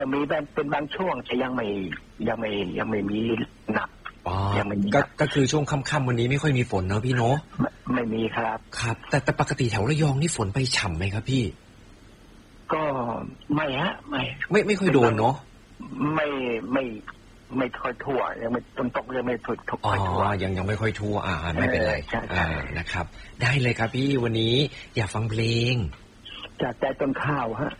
มีเป็นบางช่วงแต่ยังไม่มีหนักยังไม่ก็คือช่วงค่ำๆวันนี้ไม่ค่อยมีฝนเนอะพี่เนาะไม่มีครับครับแต่ปกติแถวระยองนี่ฝนไปฉ่ำไหมครับพี่ก็ไม่ฮะไม่ค่อยโดนเนาะไม่ค่อยทั่วยังไม่ตกยังไม่ทั่วยังไม่ค่อยทั่วไม่เป็นไรนะครับได้เลยครับพี่วันนี้อยากฟังเพลงจากใจต้นข้าวฮะ